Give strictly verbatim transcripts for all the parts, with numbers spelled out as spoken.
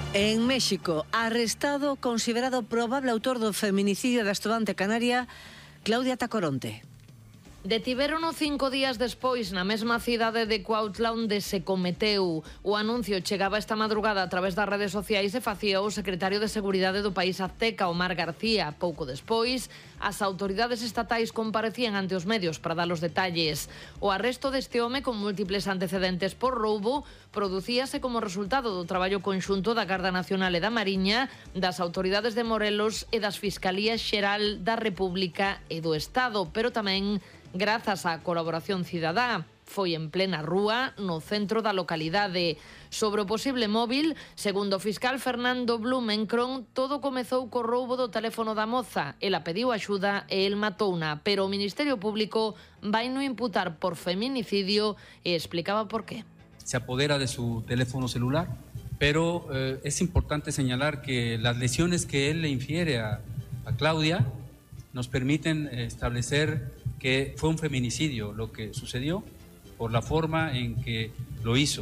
En México, arrestado considerado probable autor do feminicidio da estudante canaria Claudia Tacoronte. Detivérono cinco días despois na mesma cidade de Cuautla onde se cometeu. O anuncio chegaba esta madrugada a través das redes sociais e facía o secretario de Seguridade do país azteca, Omar García. Pouco despois, as autoridades estatais comparecían ante os medios para dar os detalles. O arresto deste home con múltiples antecedentes por roubo producíase como resultado do traballo conxunto da Garda Nacional e da Mariña, das autoridades de Morelos e das Fiscalías Xeral da República e do Estado, pero tamén grazas á colaboración cidadá. Foi en plena rúa, no centro da localidade. Sobre o posible móvil, segundo o fiscal Fernando Blumenkron, todo comezou co roubo do teléfono da moza. Ela pediu axuda e el matouna, pero o Ministerio Público vai no imputar por feminicidio e explicaba por qué. Se apodera de su teléfono celular, pero eh, es importante señalar que las lesiones que él le infiere a, a Claudia nos permiten establecer que fue un feminicidio lo que sucedió por la forma en que lo hizo.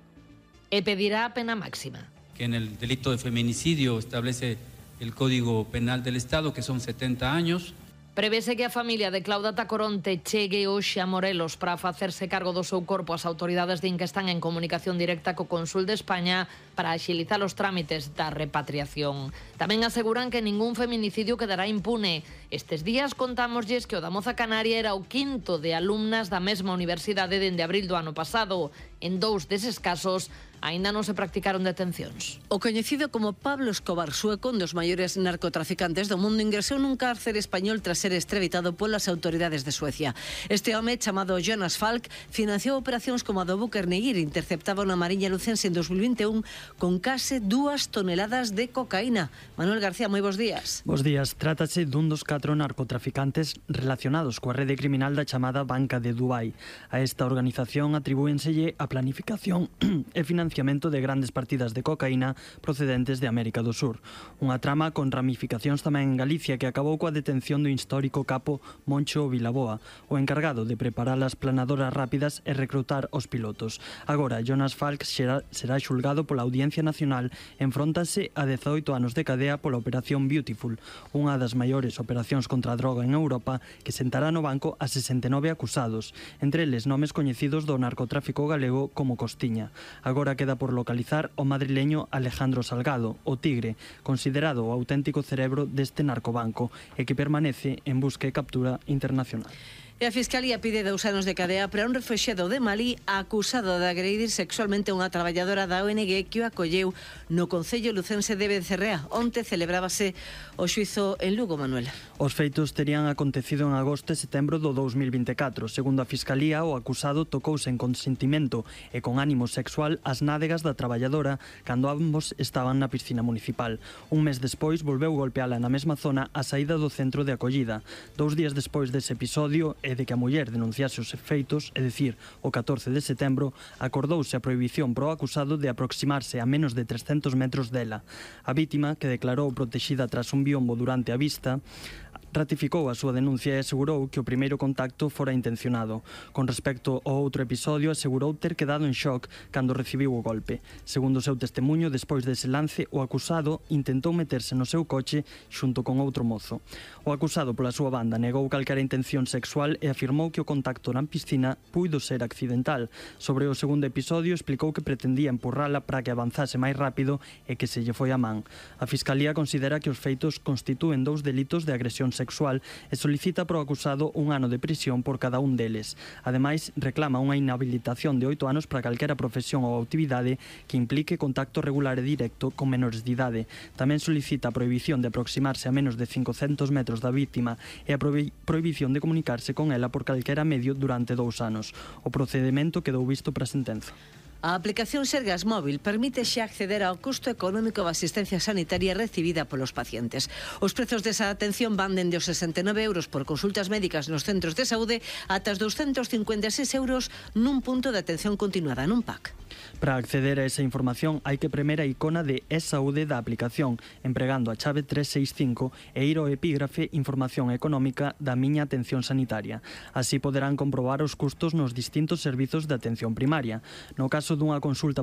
E pedirá pena máxima. Que en el delito de feminicidio establece el Código Penal del Estado, que son setenta años. Prevese que a familia de Claudia Tacoronte chegue hoxe a Morelos para facerse cargo do seu corpo. As autoridades din que están en comunicación directa co Cónsul de España para axilizar os trámites da repatriación. Tamén aseguran que ningún feminicidio quedará impune. Estes días contámoslles que o da moza canaria era o quinto de alumnas da mesma universidade dende abril do ano pasado. En dous deses casos aínda non se practicaron detencións. O coñecido como Pablo Escobar sueco, un dos maiores narcotraficantes do mundo, ingresou nun cárcere español tras ser extraditado polas autoridades de Suecia. Este home, chamado Jonas Falk, financiou operacións como a do buque Erneguir, interceptaba na Mariña Lucense en dos mil vinte e un con case dúas toneladas de cocaína. Manuel García, moi bons días. Bos días. Trátase dun dos catro narcotraficantes relacionados coa rede criminal da chamada Banca de Dubai. A esta organización atribúenselle a planificación e financiamento de grandes partidas de cocaína procedentes de América do Sur. Unha trama con ramificacións tamén en Galicia que acabou coa detención do histórico capo Moncho Vilaboa, o encargado de preparar as planadoras rápidas e recrutar os pilotos. Agora, Jonas Falk será, será xulgado pola Audiencia Nacional e enfróntase a dezoito anos de cadea pola Operación Beautiful, unha das maiores operacións contra a droga en Europa que sentará no banco a sesenta e nove acusados, entre eles nomes coñecidos do narcotráfico galego como Costiña. Agora queda por localizar o madrileño Alejandro Salgado, o Tigre, considerado o auténtico cerebro deste narcobanco e que permanece en busca e captura internacional. E a Fiscalía pide dous anos de cadea para un refuxiado de Malí acusado de agredir sexualmente a unha traballadora da O N G que o acolleu no Concello Lucense de Becerrea. Onte celebrábase o xuizo en Lugo, Manuel. Os feitos terían acontecido en agosto e setembro do dous mil vinte e catro. Segundo a Fiscalía, o acusado tocouse en consentimento e con ánimo sexual as nádegas da traballadora cando ambos estaban na piscina municipal. Un mes despois volveu golpeala na mesma zona a saída do centro de acollida. Dous días despois dese episodio e de que a muller denunciase os feitos, é dicir, o catorce de setembro, acordouse a prohibición pro acusado de aproximarse a menos de trescentos metros dela. A vítima, que declarou protexida tras un biombo durante a vista, ratificou a súa denuncia e asegurou que o primeiro contacto fora intencionado. Con respecto ao outro episodio, asegurou ter quedado en shock cando recibiu o golpe. Segundo o seu testemunho, despois dese lance, o acusado intentou meterse no seu coche xunto con outro mozo. O acusado, pola súa banda, negou calquera intención sexual e afirmou que o contacto na piscina puido ser accidental. Sobre o segundo episodio, explicou que pretendía empurrala para que avanzase máis rápido e que se lle foi a man. A Fiscalía considera que os feitos constitúen dous delitos de agresión sexual sexual e solicita pro acusado un ano de prisión por cada un deles. Ademais, reclama unha inhabilitación de oito anos para calquera profesión ou actividade que implique contacto regular e directo con menores de idade. Tamén solicita a prohibición de aproximarse a menos de cincocentos metros da vítima e a prohibición de comunicarse con ela por calquera medio durante dous anos. O procedimento quedou visto para sentenza. A aplicación Sergas Móvil permite xa acceder ao custo económico da asistencia sanitaria recibida polos pacientes. Os prezos desa atención van dende os sesenta e nove euros por consultas médicas nos centros de saúde ata os douscentos cincuenta e seis euros nun punto de atención continuada, nun P A C. Para acceder a esa información hai que premer a icona de e-saúde da aplicación, empregando a chave tres seis cinco e ir ao epígrafe Información económica da miña atención sanitaria. Así poderán comprobar os custos nos distintos servizos de atención primaria. No caso dunha consulta